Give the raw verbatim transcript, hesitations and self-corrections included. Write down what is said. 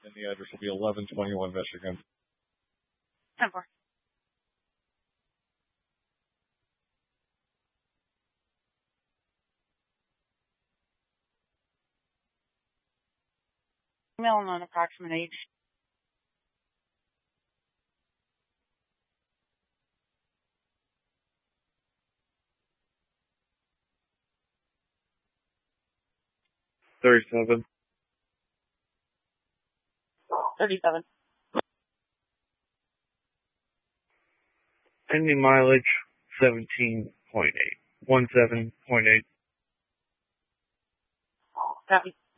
And the address will be eleven twenty-one Michigan. ten four. Email and an approximate age. Thirty-seven. Thirty-seven. Pending mileage seventeen point eight. One seven point eight. Copy.